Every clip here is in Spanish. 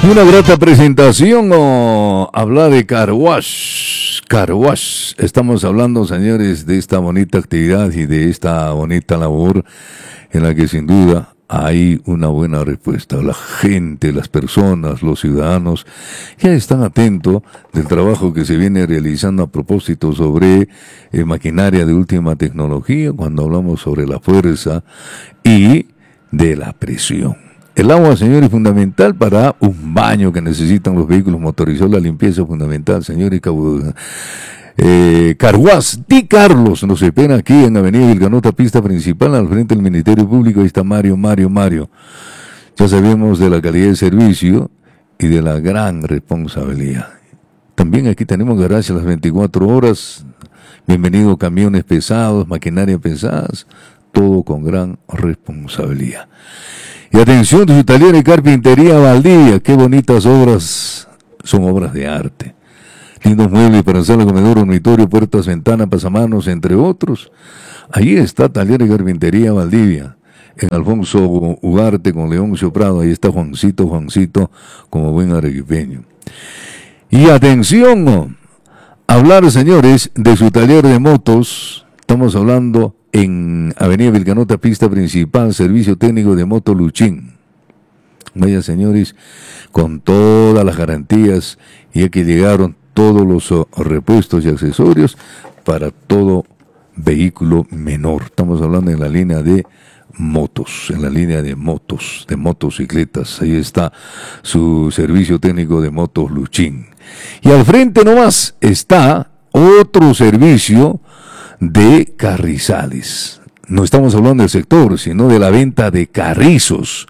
Una grata presentación o hablar de Car Wash. Car Wash. Estamos hablando, señores, de esta bonita actividad y de esta bonita labor en la que sin duda hay una buena respuesta. La gente, las personas, los ciudadanos ya están atentos del trabajo que se viene realizando a propósito sobre maquinaria de última tecnología, cuando hablamos sobre la fuerza y de la presión. El agua, señores, es fundamental para un baño que necesitan los vehículos motorizados. La limpieza es fundamental, señores. Carguas, Di Carlos, nos espera aquí en Avenida Vilcanota, pista principal, al frente del Ministerio Público. Ahí está Mario. Ya sabemos de la calidad de servicio y de la gran responsabilidad. También aquí tenemos garaje a las 24 horas. Bienvenido camiones pesados, maquinaria pesadas, todo con gran responsabilidad. Y atención de su taller de carpintería Valdivia, qué bonitas obras, son obras de arte. Lindos muebles para sala, comedor, dormitorio, puertas, ventanas, pasamanos, entre otros. Ahí está taller de carpintería Valdivia, en Alfonso Ugarte con Leoncio Prado. Ahí está Juancito, como buen arequipeño. Y atención, hablar, señores, de su taller de motos. Estamos hablando en Avenida Vilcanota, pista principal, servicio técnico de moto Luchín. Vaya, señores, con todas las garantías, y aquí llegaron todos los repuestos y accesorios para todo vehículo menor. Estamos hablando en la línea de motos, de motocicletas. Ahí está su servicio técnico de motos Luchín. Y al frente nomás está otro servicio de carrizales. No estamos hablando del sector, sino de la venta de carrizos.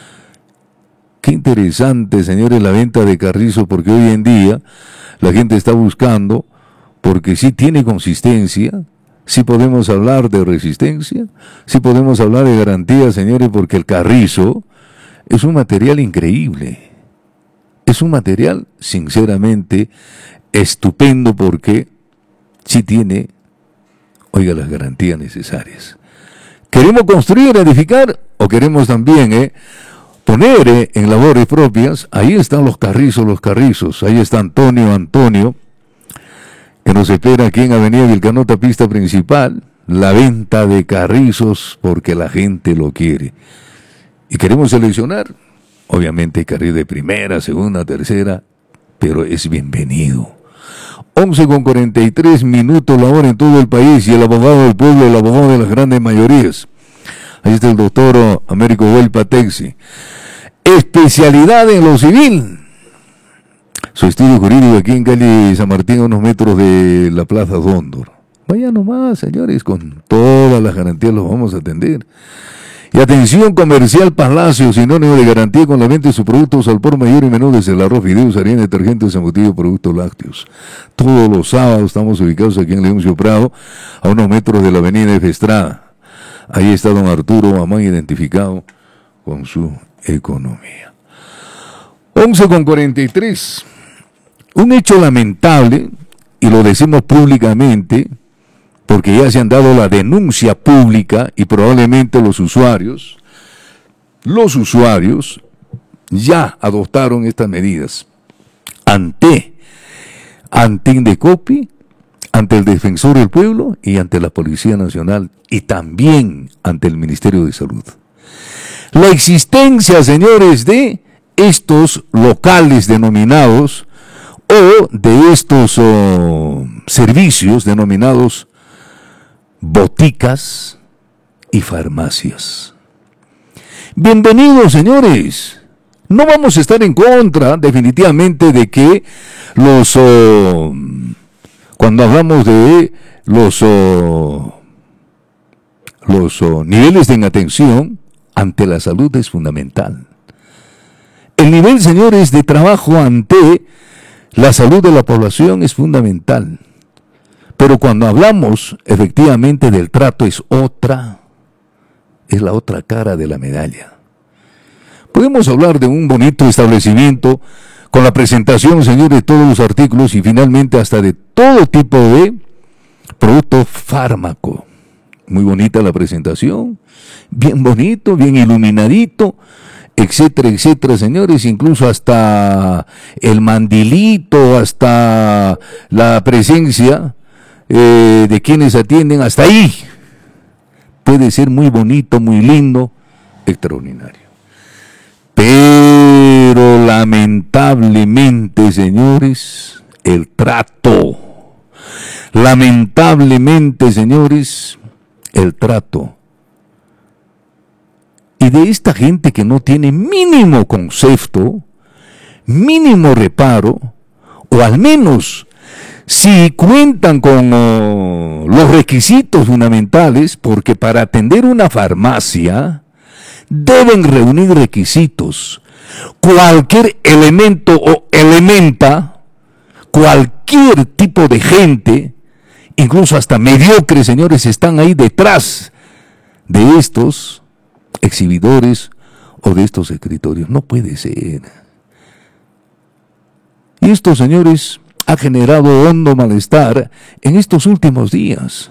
Qué interesante, señores, la venta de carrizos, porque hoy en día la gente está buscando, porque sí tiene consistencia, sí podemos hablar de resistencia, sí podemos hablar de garantía, señores, porque el carrizo es un material increíble. Es un material, sinceramente, estupendo, porque sí tiene, oiga, las garantías necesarias. ¿Queremos construir, edificar, o queremos también poner en labores propias? Ahí están los carrizos. Ahí está Antonio, que nos espera aquí en Avenida Vilcanota, pista principal. La venta de carrizos, porque la gente lo quiere. Y queremos seleccionar, obviamente, carril de primera, segunda, tercera, pero es bienvenido. 11:43 la hora en todo el país, y el abogado del pueblo, el abogado de las grandes mayorías. Ahí está el doctor Américo Huelpa Texi. Especialidad en lo civil. Su estudio jurídico aquí en calle San Martín, a unos metros de la Plaza Dóndor. Vaya nomás, señores, con todas las garantías los vamos a atender. Y atención, Comercial Palacio, sinónimo de garantía con la venta de sus productos al por mayor y menor, desde el arroz, fideos, harina, detergentes, embutidos, productos lácteos. Todos los sábados estamos ubicados aquí en Leoncio Prado, a unos metros de la avenida F. Estrada. Ahí está don Arturo Amán, identificado con su economía. 11:43. Un hecho lamentable, y lo decimos públicamente, porque ya se han dado la denuncia pública, y probablemente los usuarios ya adoptaron estas medidas ante Indecopi, ante el Defensor del Pueblo y ante la Policía Nacional, y también ante el Ministerio de Salud. La existencia, señores, de estos locales denominados, o de estos servicios denominados boticas y farmacias. Bienvenidos, señores. No vamos a estar en contra, definitivamente, de que cuando hablamos de los niveles de atención ante la salud, es fundamental. El nivel, señores, de trabajo ante la salud de la población es fundamental. Pero cuando hablamos efectivamente del trato, es la otra cara de la medalla. Podemos hablar de un bonito establecimiento con la presentación, señor, de todos los artículos, y finalmente hasta de todo tipo de producto fármaco. Muy bonita la presentación, bien bonito, bien iluminadito, etcétera, etcétera, señores, incluso hasta el mandilito, hasta la presencia de quienes atienden, hasta ahí puede ser muy bonito, muy lindo, extraordinario. Pero lamentablemente, señores, el trato, lamentablemente, señores, el trato. Y de esta gente que no tiene mínimo concepto, mínimo reparo, o al menos si cuentan con los requisitos fundamentales, porque para atender una farmacia deben reunir requisitos. Cualquier elemento o elementa, cualquier tipo de gente, incluso hasta mediocres, señores, están ahí detrás de estos exhibidores o de estos escritorios. No puede ser. Y esto, señores, ha generado hondo malestar en estos últimos días.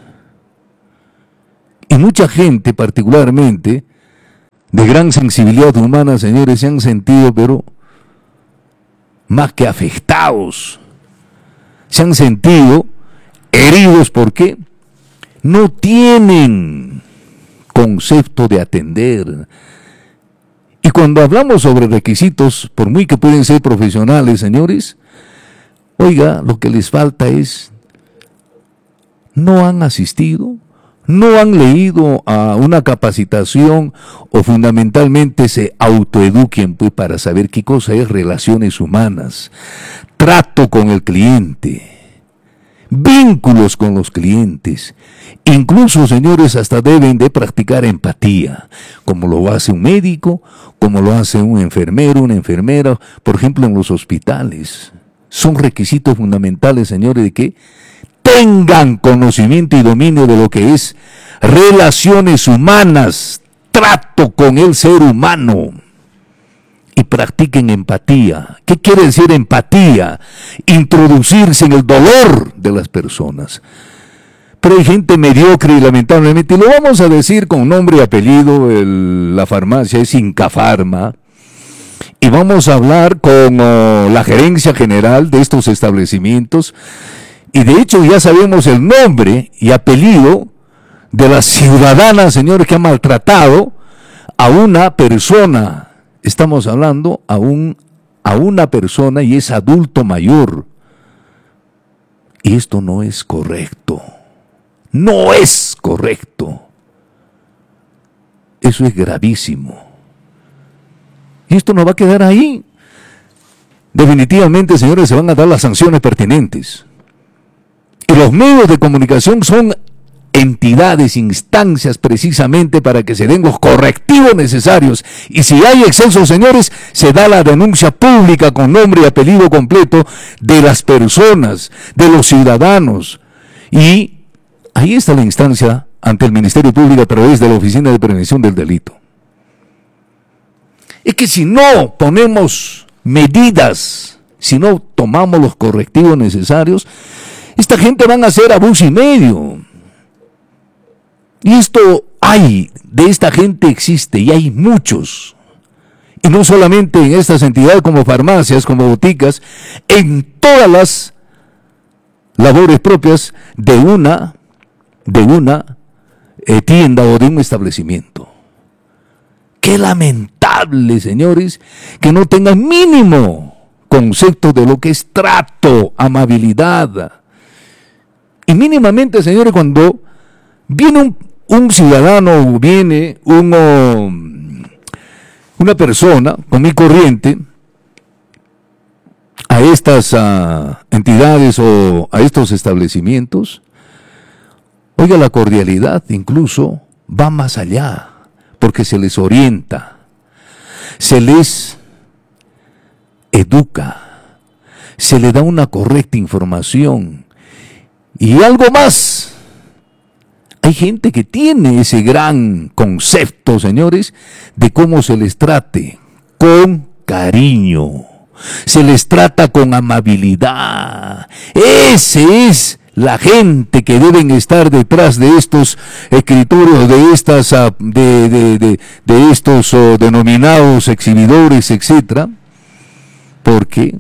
Y mucha gente, particularmente, de gran sensibilidad humana, señores, se han sentido, pero más que afectados. Se han sentido heridos porque no tienen concepto de atender. Y cuando hablamos sobre requisitos, por muy que pueden ser profesionales, señores, oiga, lo que les falta es, no han asistido, no han leído a una capacitación o fundamentalmente se autoeduquen pues para saber qué cosa es relaciones humanas, trato con el cliente, vínculos con los clientes. Incluso, señores, hasta deben de practicar empatía, como lo hace un médico, como lo hace un enfermero, una enfermera, por ejemplo, en los hospitales. Son requisitos fundamentales, señores, de que tengan conocimiento y dominio de lo que es relaciones humanas, trato con el ser humano, y practiquen empatía. ¿Qué quiere decir empatía? Introducirse en el dolor de las personas. Pero hay gente mediocre y lamentablemente, y lo vamos a decir con nombre y apellido, la farmacia es Incafarma, y vamos a hablar con la gerencia general de estos establecimientos, y de hecho ya sabemos el nombre y apellido de la ciudadana, señores, que ha maltratado a una persona. Estamos hablando a una persona y es adulto mayor. Y esto no es correcto. No es correcto. Eso es gravísimo. Y esto no va a quedar ahí. Definitivamente, señores, se van a dar las sanciones pertinentes. Y los medios de comunicación son entidades, instancias precisamente para que se den los correctivos necesarios. Y si hay excesos, señores, se da la denuncia pública con nombre y apellido completo de las personas, de los ciudadanos. Y ahí está la instancia ante el Ministerio Público a través de la Oficina de Prevención del Delito. Es que si no ponemos medidas, si no tomamos los correctivos necesarios, esta gente van a hacer abuso y medio. Y esto hay, de esta gente existe, y hay muchos. Y no solamente en estas entidades como farmacias, como boticas, en todas las labores propias de una tienda o de un establecimiento. Qué lamentable, señores, que no tengan mínimo concepto de lo que es trato, amabilidad. Y mínimamente, señores, cuando viene un ciudadano, viene una persona común y corriente a estas entidades o a estos establecimientos, oiga, la cordialidad incluso va más allá, porque se les orienta, se les educa, se le da una correcta información y algo más. Hay gente que tiene ese gran concepto, señores, de cómo se les trate con cariño, se les trata con amabilidad. Esa es la gente que deben estar detrás de estos escritorios, de estas, de estos denominados exhibidores, etcétera. ¿Por qué?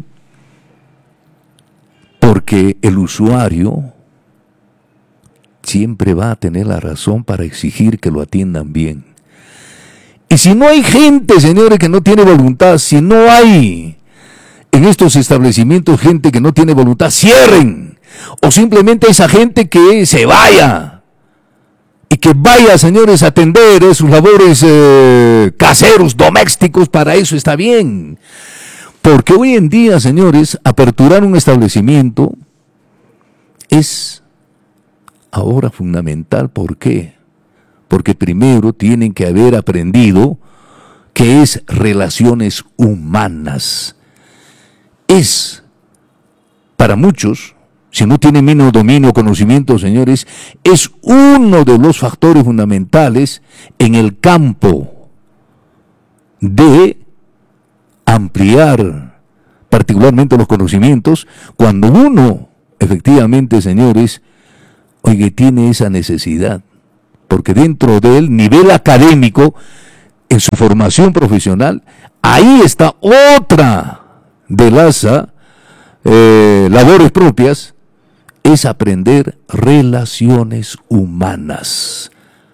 Porque el usuario siempre va a tener la razón para exigir que lo atiendan bien. Y si no hay gente, señores, que no tiene voluntad, si no hay en estos establecimientos gente que no tiene voluntad, cierren. O simplemente esa gente que se vaya. Y que vaya, señores, a atender sus labores caseros, domésticos, para eso está bien. Porque hoy en día, señores, aperturar un establecimiento es ahora fundamental. ¿Por qué? Porque primero tienen que haber aprendido qué es relaciones humanas. Es, para muchos, si no tienen menos dominio o conocimiento, señores, es uno de los factores fundamentales en el campo de ampliar particularmente los conocimientos, cuando uno, efectivamente, señores, oye, tiene esa necesidad. Porque dentro del nivel académico, en su formación profesional, ahí está otra de las labores propias, es aprender relaciones humanas.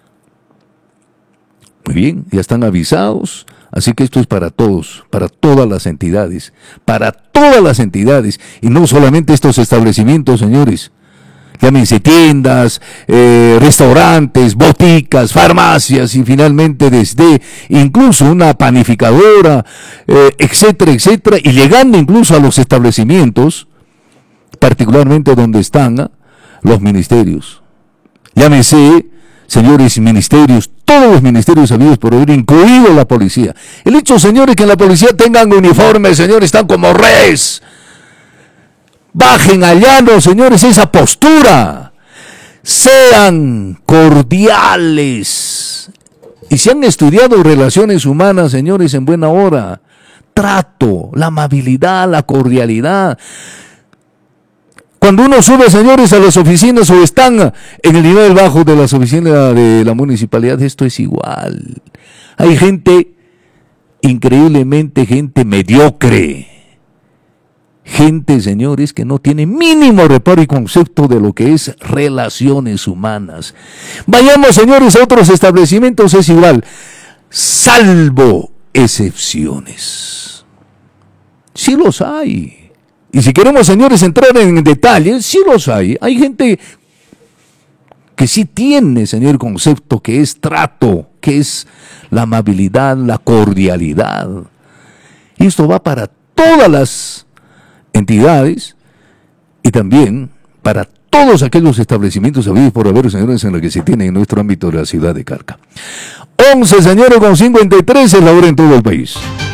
Muy bien, ya están avisados, así que esto es para todos, para todas las entidades, y no solamente estos establecimientos, señores. Llámense tiendas, restaurantes, boticas, farmacias y finalmente desde incluso una panificadora, etcétera, etcétera, y llegando incluso a los establecimientos, particularmente donde están los ministerios. Llámense, señores ministerios, todos los ministerios habidos por haber incluido la policía. El hecho, señores, que en la policía tengan uniformes, señores, están como reyes. Bajen al llano, señores, esa postura. Sean cordiales. Y si han estudiado relaciones humanas, señores, en buena hora. Trato, la amabilidad, la cordialidad. Cuando uno sube, señores, a las oficinas o están en el nivel bajo de las oficinas de la municipalidad, esto es igual. Hay gente, increíblemente, gente mediocre. Gente, señores, que no tiene mínimo reparo y concepto de lo que es relaciones humanas. Vayamos, señores, a otros establecimientos, es igual, salvo excepciones. Sí los hay. Y si queremos, señores, entrar en detalles, sí los hay. Hay gente que sí tiene, señor, concepto que es trato, que es la amabilidad, la cordialidad. Y esto va para todas las entidades y también para todos aquellos establecimientos habidos por haber, señores, en lo que se tiene en nuestro ámbito de la ciudad de Carca. 11, señores, con 53 es la hora en todo el país.